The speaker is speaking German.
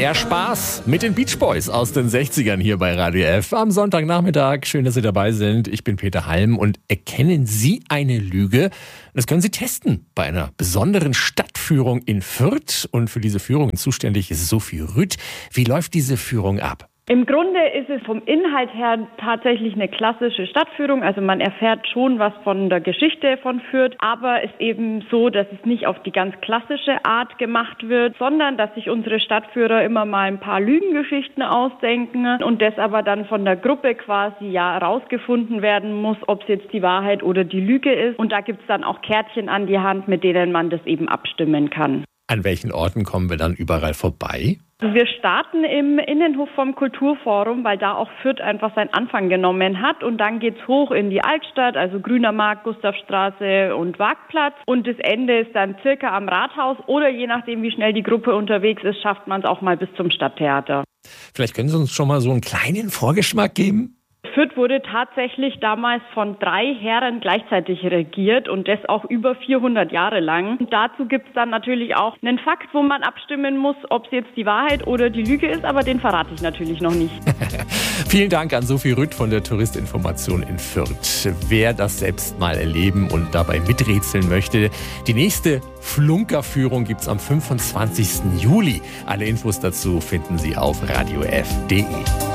Mehr Spaß mit den Beach Boys aus den 60ern hier bei Radio F am Sonntagnachmittag. Schön, dass Sie dabei sind. Ich bin Peter Halm und erkennen Sie eine Lüge? Das können Sie testen bei einer besonderen Stadtführung in Fürth. Und für diese Führung zuständig ist Sophie Rüth. Wie läuft diese Führung ab? Im Grunde ist es vom Inhalt her tatsächlich eine klassische Stadtführung. Also man erfährt schon was von der Geschichte von Fürth, aber es ist eben so, dass es nicht auf die ganz klassische Art gemacht wird, sondern dass sich unsere Stadtführer immer mal ein paar Lügengeschichten ausdenken und das aber dann von der Gruppe quasi herausgefunden werden muss, ob es jetzt die Wahrheit oder die Lüge ist. Und da gibt es dann auch Kärtchen an die Hand, mit denen man das eben abstimmen kann. An welchen Orten kommen wir dann überall vorbei? Wir starten im Innenhof vom Kulturforum, weil da auch Fürth einfach seinen Anfang genommen hat. Und dann geht's hoch in die Altstadt, also Grüner Markt, Gustavstraße und Waagplatz. Und das Ende ist dann circa am Rathaus oder je nachdem, wie schnell die Gruppe unterwegs ist, schafft man es auch mal bis zum Stadttheater. Vielleicht können Sie uns schon mal so einen kleinen Vorgeschmack geben? Fürth wurde tatsächlich damals von 3 Herren gleichzeitig regiert und das auch über 400 Jahre lang. Und dazu gibt es dann natürlich auch einen Fakt, wo man abstimmen muss, ob es jetzt die Wahrheit oder die Lüge ist, aber den verrate ich natürlich noch nicht. Vielen Dank an Sophie Rüth von der Touristinformation in Fürth. Wer das selbst mal erleben und dabei miträtseln möchte, die nächste Flunkerführung gibt's am 25. Juli. Alle Infos dazu finden Sie auf radiof.de.